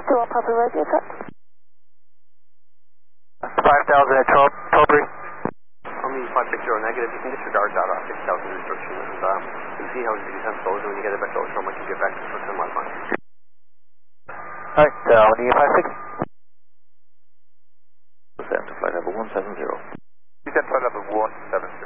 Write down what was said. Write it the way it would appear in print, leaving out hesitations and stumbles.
Still on Papa Radio, correct? 5000 at Tilbury. Only 560 negative, you can disregard that 6000 restriction and you'll see how the descent goes, and when you get a bit closer, I might give you back to the 10 mile line. Alright, on the 56. Descent to flight level 170. Descent flight level 170.